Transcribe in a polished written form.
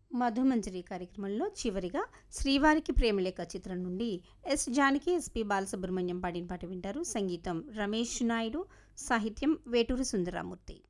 మధుమంజరి కార్యక్రమంలో చివరిగా శ్రీవారికి ప్రేమలేఖ చిత్రం నుండి ఎస్ జానకి ఎస్పి బాలసుబ్రహ్మణ్యం పాడిన పాట వింటారు. సంగీతం రమేష్ నాయుడు, సాహిత్యం వేటూరి సుందరరామూర్తి.